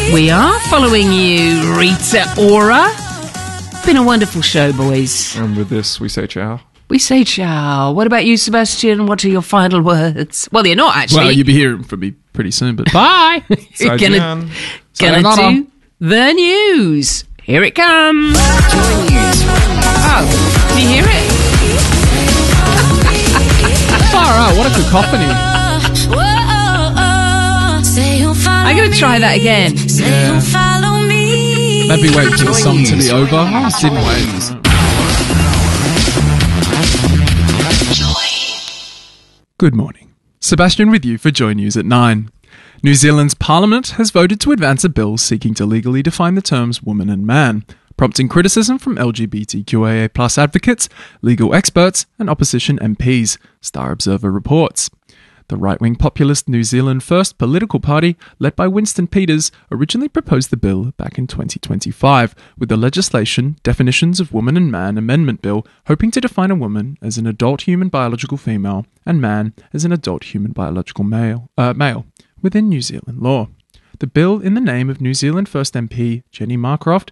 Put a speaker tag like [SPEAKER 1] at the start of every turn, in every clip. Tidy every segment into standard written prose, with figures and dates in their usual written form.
[SPEAKER 1] We are following you, Rita Ora. Been a wonderful show, boys.
[SPEAKER 2] And with this, we say ciao.
[SPEAKER 1] We say ciao. What about you, Sebastian? What are your final words? Well, you're not, actually.
[SPEAKER 3] Well, you'll be hearing from me pretty soon, but bye.
[SPEAKER 1] You're gonna do the news. Here it comes. Oh, can you hear it?
[SPEAKER 3] Far out, what a cacophony.
[SPEAKER 1] I'm going to try that again.
[SPEAKER 3] Yeah. Maybe wait for the song to be over. I didn't wait. Good morning. Sebastian with you for Joy News at 9. New Zealand's Parliament has voted to advance a bill seeking to legally define the terms woman and man, prompting criticism from LGBTQIA+ advocates, legal experts, and opposition MPs, Star Observer reports. The right-wing populist New Zealand First political party, led by Winston Peters, originally proposed the bill back in 2025, with the legislation Definitions of Woman and Man Amendment Bill hoping to define a woman as an adult human biological female and man as an adult human biological male within New Zealand law. The bill, in the name of New Zealand First MP Jenny Marcroft,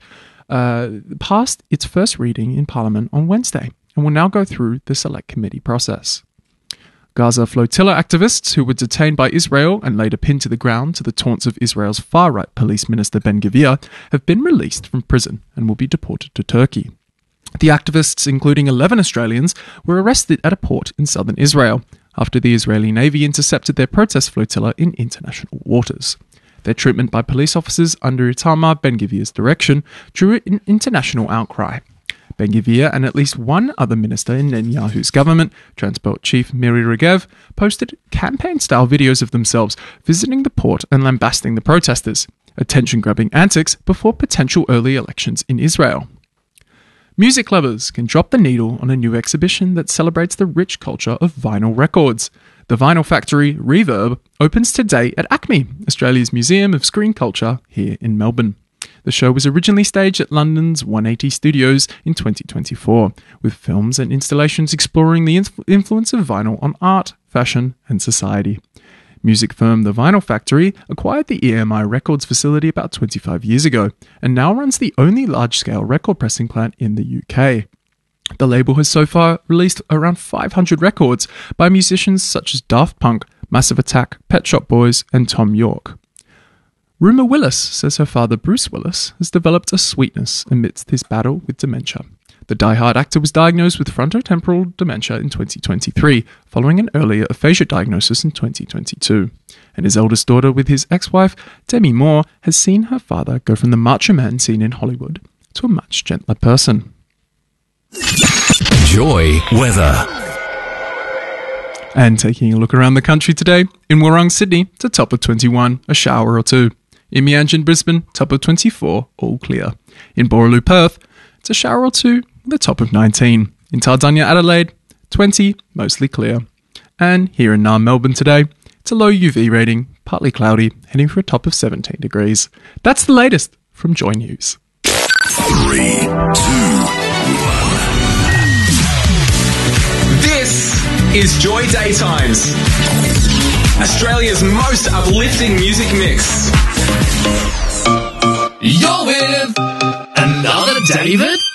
[SPEAKER 3] passed its first reading in Parliament on Wednesday and will now go through the Select Committee process. Gaza flotilla activists who were detained by Israel and later pinned to the ground to the taunts of Israel's far-right police minister Ben-Gvir have been released from prison and will be deported to Turkey. The activists, including 11 Australians, were arrested at a port in southern Israel after the Israeli Navy intercepted their protest flotilla in international waters. Their treatment by police officers under Itamar Ben-Gvir's direction drew an international outcry. Ben-Gvir and at least one other minister in Netanyahu's government, Transport Chief Miri Regev, posted campaign-style videos of themselves visiting the port and lambasting the protesters, attention-grabbing antics before potential early elections in Israel. Music lovers can drop the needle on a new exhibition that celebrates the rich culture of vinyl records. The Vinyl Factory, Reverb, opens today at ACME, Australia's Museum of Screen Culture, here in Melbourne. The show was originally staged at London's 180 Studios in 2024, with films and installations exploring the influence of vinyl on art, fashion, and society. Music firm The Vinyl Factory acquired the EMI Records facility about 25 years ago, and now runs the only large-scale record pressing plant in the UK. The label has so far released around 500 records by musicians such as Daft Punk, Massive Attack, Pet Shop Boys, and Tom York. Rumer Willis says her father Bruce Willis has developed a sweetness amidst his battle with dementia. The die-hard actor was diagnosed with frontotemporal dementia in 2023, following an earlier aphasia diagnosis in 2022. And his eldest daughter, with his ex-wife, Demi Moore, has seen her father go from the macho man seen in Hollywood to a much gentler person.
[SPEAKER 4] Joy weather.
[SPEAKER 3] And taking a look around the country today, in Wurrung, Sydney, it's a top of 21, a shower or two. In Mianjin, Brisbane, top of 24, all clear. In Borroloo, Perth, it's a shower or two, with a top of 19. In Tardanya, Adelaide, 20, mostly clear. And here in Naarm, Melbourne today, it's a low UV rating, partly cloudy, heading for a top of 17 degrees. That's the latest from Joy News.
[SPEAKER 4] 3, 2, 1.
[SPEAKER 5] This is Joy Daytimes, Australia's most uplifting music mix.
[SPEAKER 4] You're with another David